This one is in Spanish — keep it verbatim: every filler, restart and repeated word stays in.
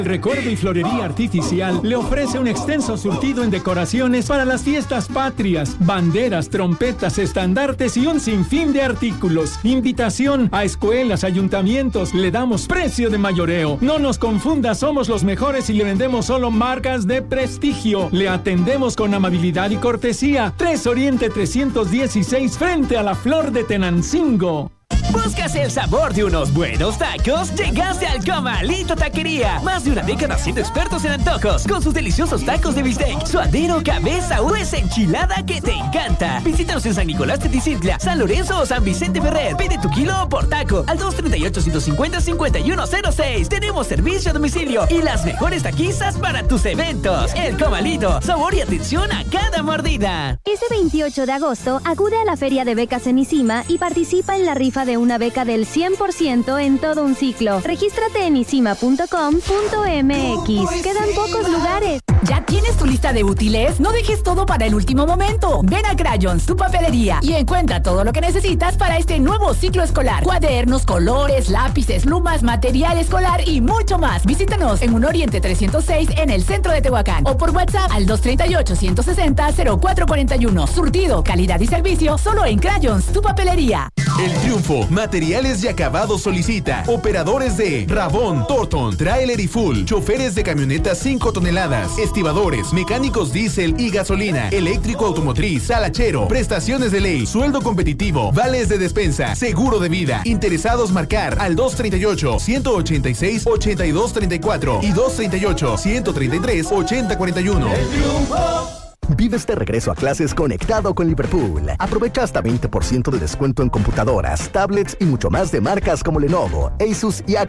Recuerdo y Florería Artificial le ofrece un extenso surtido en decoraciones para las fiestas patrias, banderas, trompetas, estandartes y un sinfín de artículos. Invitación a escuelas, ayuntamientos, le damos precio de mayoreo. No nos confunda, somos los mejores y le vendemos solo marcas de prestigio. Le atendemos con amabilidad y cortesía. tres Oriente trescientos dieciséis frente a la Flor de Tenancingo. ¿Buscas el sabor de unos buenos tacos? Llegaste al Comalito Taquería. Más de una década siendo expertos en antojos, con sus deliciosos tacos de bistec, suadero, cabeza o esa enchilada que te encanta. Visítanos en San Nicolás Teticintla, San Lorenzo o San Vicente Ferrer. Pide tu kilo por taco al dos treinta y ocho, ciento cincuenta, cincuenta y uno cero seis. Tenemos servicio a domicilio y las mejores taquizas para tus eventos. El Comalito, sabor y atención a cada mordida. Este veintiocho de agosto, acude a la Feria de Becas en ICIMA y participa en la rifa de una beca del cien por ciento en todo un ciclo. Regístrate en isima punto com punto m x. Quedan pocos lugares. ¿Ya tienes tu lista de útiles? No dejes todo para el último momento. Ven a Crayons, tu papelería, y encuentra todo lo que necesitas para este nuevo ciclo escolar. Cuadernos, colores, lápices, plumas, material escolar y mucho más. Visítanos en un Oriente trescientos seis en el centro de Tehuacán o por WhatsApp al dos treinta y ocho, ciento sesenta, cero cuatro cuarenta y uno. Surtido, calidad y servicio solo en Crayons, tu papelería. El Triunfo, materiales y acabados solicita. Operadores de Rabón, Torton, Trailer y Full. Choferes de camionetas cinco toneladas. Estibadores, mecánicos diésel y gasolina. Eléctrico automotriz, salachero. Prestaciones de ley, sueldo competitivo, vales de despensa, seguro de vida. Interesados marcar al dos treinta y ocho, ciento ochenta y seis, ochenta y dos treinta y cuatro y dos treinta y ocho, ciento treinta y tres, ochenta cuarenta y uno. El Triunfo. Vive este regreso a clases conectado con Liverpool. Aprovecha hasta veinte por ciento de descuento en computadoras, tablets y mucho más de marcas como Lenovo, Asus y H